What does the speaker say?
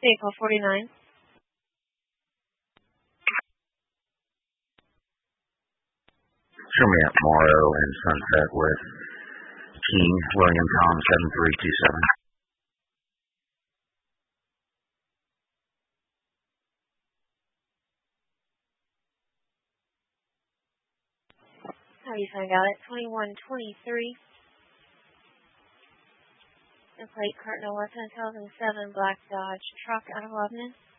Vehicle 49. Show me at Morrow and Sunset with King, William Tom 7327. How do you find out? At 2123. The plate Cardinal 1007 Black Dodge truck out of Lebanon.